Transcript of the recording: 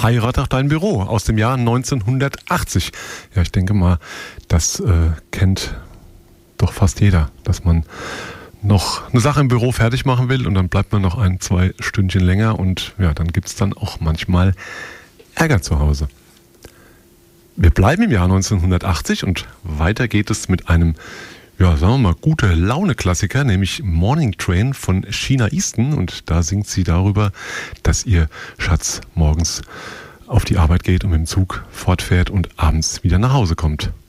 Heirat auch dein Büro aus dem Jahr 1980. Ja, ich denke mal, das kennt doch fast jeder, dass man noch eine Sache im Büro fertig machen will und dann bleibt man noch 1-2 Stündchen länger und ja, dann gibt es dann auch manchmal Ärger zu Hause. Wir bleiben im Jahr 1980 und weiter geht es mit einem, ja, sagen wir mal, gute Laune-Klassiker, nämlich Morning Train von Sheena Easton. Und da singt sie darüber, dass ihr Schatz morgens auf die Arbeit geht und mit dem Zug fortfährt und abends wieder nach Hause kommt.